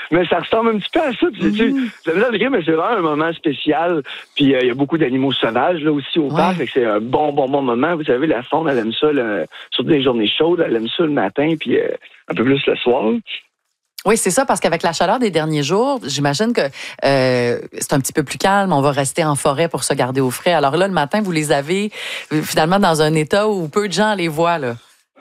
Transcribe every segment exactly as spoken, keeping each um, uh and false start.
mais ça ressemble un petit peu à ça. Puis, mm-hmm. tu sais, la misère, mais c'est vraiment un moment spécial. Puis, il euh, y a beaucoup d'animaux sauvages, là, aussi, au ouais. parc. Fait que c'est un bon, bon, bon moment. Vous savez, la faune, elle aime ça, là, surtout des journées chaudes, elle aime ça le matin, puis euh, un peu plus le soir. Oui, c'est ça, parce qu'avec la chaleur des derniers jours, j'imagine que euh, c'est un petit peu plus calme. On va rester en forêt pour se garder au frais. Alors là, le matin, vous les avez finalement dans un état où peu de gens les voient, là.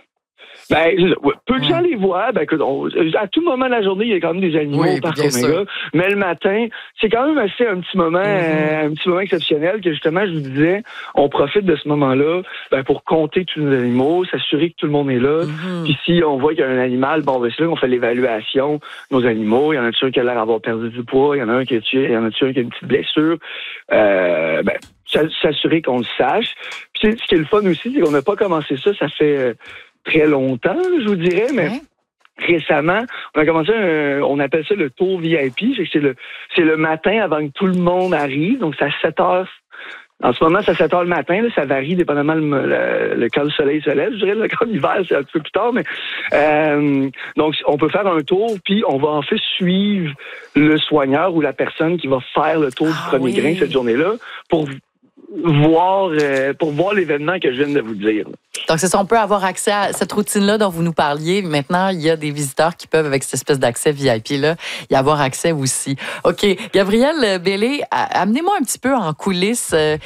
Ben, peu de gens les voient. Ben, on, à tout moment de la journée, il y a quand même des animaux oui, au parc Omega. Mais le matin, c'est quand même assez un petit moment, mm-hmm. un petit moment exceptionnel que justement, je vous disais, on profite de ce moment-là ben, pour compter tous nos animaux, s'assurer que tout le monde est là. Mm-hmm. Puis si on voit qu'il y a un animal, bon, ben, c'est là qu'on fait l'évaluation de nos animaux. Il y en a un qui a l'air d'avoir perdu du poids, il y en a un qui a tué, il y en a un qui a une petite blessure. Euh, ben, s'assurer qu'on le sache. Puis ce qui est le fun aussi, c'est qu'on n'a pas commencé ça, ça fait euh, très longtemps, je vous dirais, mais ouais. récemment, on a commencé un, on appelle ça le tour V I P, c'est, c'est, le, c'est le matin avant que tout le monde arrive, donc c'est à sept heures. En ce moment, c'est à sept heures le matin, là, ça varie dépendamment le, le, le, quand le soleil se lève. Je dirais le quand l'hiver, c'est un petit peu plus tard, mais euh, donc on peut faire un tour, puis on va en fait suivre le soigneur ou la personne qui va faire le tour ah, du premier oui. grain cette journée-là pour voir euh, pour voir l'événement que je viens de vous dire. Donc, c'est ça, on peut avoir accès à cette routine-là dont vous nous parliez. Maintenant, il y a des visiteurs qui peuvent, avec cette espèce d'accès V I P-là, y avoir accès aussi. OK. Gabrielle Bellé, amenez-moi un petit peu en coulisses euh,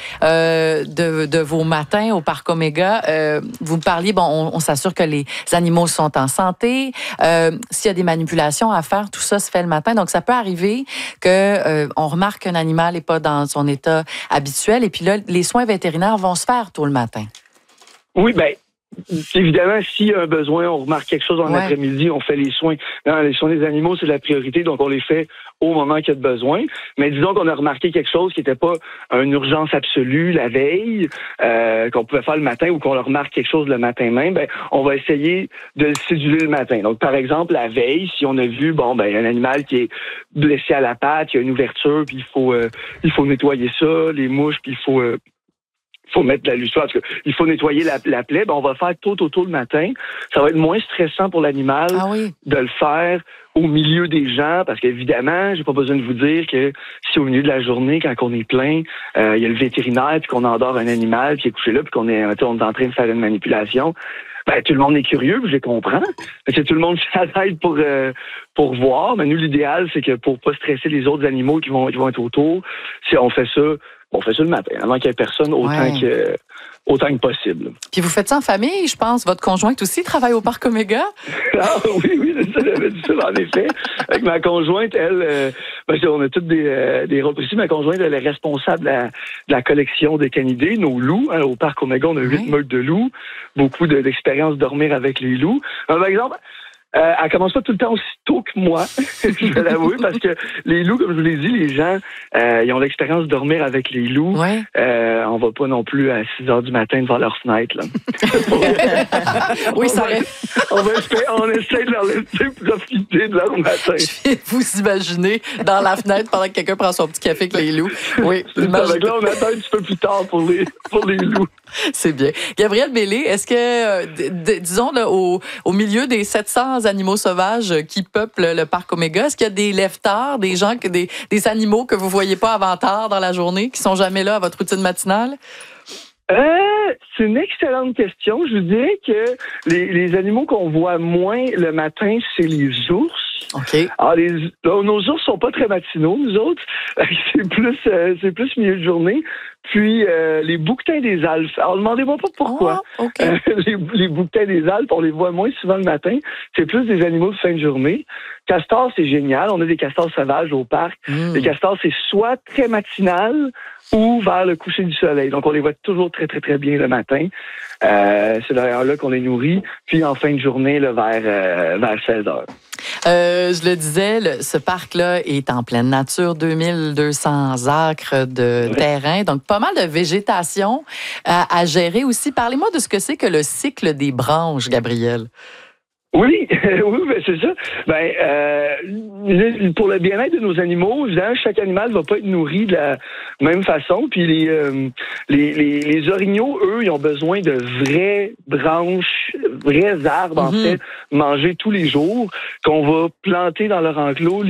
de, de vos matins au Parc Omega. Euh, vous me parliez, bon, on, on s'assure que les animaux sont en santé. Euh, s'il y a des manipulations à faire, tout ça se fait le matin. Donc, ça peut arriver qu'on euh, remarque qu'un animal n'est pas dans son état habituel. Et puis là, les soins vétérinaires vont se faire tôt le matin. Oui, bien, évidemment, s'il y a un besoin, on remarque quelque chose en ouais. après-midi, on fait les soins. Non, les soins des animaux, c'est la priorité, donc on les fait au moment qu'il y a de besoin. Mais disons qu'on a remarqué quelque chose qui n'était pas une urgence absolue la veille, euh, qu'on pouvait faire le matin ou qu'on leur remarque quelque chose le matin même, ben, on va essayer de le céduler le matin. Donc, par exemple, la veille, si on a vu, bon, ben, un animal qui est blessé à la patte, il y a une ouverture, puis il faut, euh, il faut nettoyer ça, les mouches, puis il faut... Euh, faut mettre de la lustrure, parce qu'il faut nettoyer la, la plaie, ben on va le faire tôt, tôt, tôt le matin. Ça va être moins stressant pour l'animal ah oui. de le faire au milieu des gens, parce qu'évidemment, j'ai pas besoin de vous dire que si au milieu de la journée, quand on est plein, euh, il y a le vétérinaire, puis qu'on endort un animal qui est couché là, puis qu'on est, on est en train de faire une manipulation, ben tout le monde est curieux, je les comprends. Parce que tout le monde s'aide pour euh, pour voir. Mais nous, l'idéal, c'est que pour pas stresser les autres animaux qui vont, qui vont être autour, si on fait ça, on fait ça le matin, avant qu'il y ait personne, autant ouais. que autant que possible. Puis vous faites ça en famille, je pense. Votre conjointe aussi travaille au Parc Omega? Ah oui, oui, c'est ça, j'avais dit ça, en effet. Avec ma conjointe, elle, euh, ben, on a toutes des, euh, des rôles ici. Ma conjointe, elle est responsable de la, de la collection des canidés, nos loups. Hein, au Parc Omega, on a huit oui. meutes de loups, beaucoup de, d'expérience de dormir avec les loups. Alors, par exemple, Euh, elle commence pas tout le temps aussi tôt que moi, je vais l'avouer, parce que les loups, comme je vous l'ai dit, les gens, euh, ils ont l'expérience de dormir avec les loups. Ouais. Euh, on va pas non plus à six heures du matin devant leur fenêtre, là. oui, ça va, on, va essayer, on essaie de leur laisser profiter de leur matin. Je vais vous imaginer dans la fenêtre pendant que quelqu'un prend son petit café avec les loups. Oui, avec là, on attend un petit peu plus tard pour les, pour les loups. C'est bien. Gabrielle Bellé, est-ce que, euh, d- d- disons, là, au, au milieu des sept cents animaux sauvages qui peuplent le Parc Omega, est-ce qu'il y a des lève-tard, des gens, que des, des animaux que vous ne voyez pas avant tard dans la journée, qui sont jamais là à votre routine matinale? Euh, c'est une excellente question. Je vous dirais que les, les animaux qu'on voit moins le matin, c'est les ours. OK. Alors, les, là, nos ours sont pas très matinaux, nous autres. C'est plus, euh, c'est plus milieu de journée. Puis, euh, les bouquetins des Alpes. Alors, demandez-moi pas pourquoi. Oh, okay. euh, les, les bouquetins des Alpes, on les voit moins souvent le matin. C'est plus des animaux de fin de journée. Castors, c'est génial. On a des castors sauvages au parc. Mm. Les castors, c'est soit très matinal ou vers le coucher du soleil. Donc, on les voit toujours très, très, très bien le matin. Euh, c'est d'ailleurs là qu'on les nourrit. Puis, en fin de journée, là, vers, euh, vers seize heures. Euh, je le disais, le, ce parc-là est en pleine nature, deux mille deux cents acres de oui. terrain, donc pas mal de végétation à, à gérer aussi. Parlez-moi de ce que c'est que le cycle des branches, Gabrielle. Oui, oui, ben c'est ça. Ben, euh, pour le bien-être de nos animaux, évidemment, chaque animal ne va pas être nourri de la même façon. Puis les, euh, les, les, les orignaux, eux, ils ont besoin de vraies branches, vrais arbres, mm-hmm. en fait, manger tous les jours, qu'on va planter dans leur enclos.